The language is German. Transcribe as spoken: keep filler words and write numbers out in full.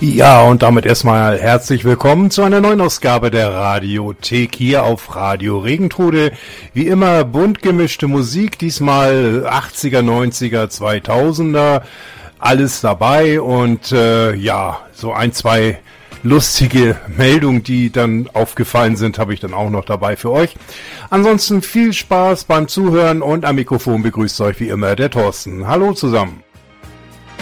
Ja, und damit erstmal herzlich willkommen zu einer neuen Ausgabe der Radiothek hier auf Radio Regentrude. Wie immer bunt gemischte Musik, diesmal achtziger, neunziger, zweitausender, alles dabei und äh, ja, so ein, zwei lustige Meldungen, die dann aufgefallen sind, habe ich dann auch noch dabei für euch. Ansonsten viel Spaß beim Zuhören und am Mikrofon begrüßt euch wie immer der Thorsten. Hallo zusammen.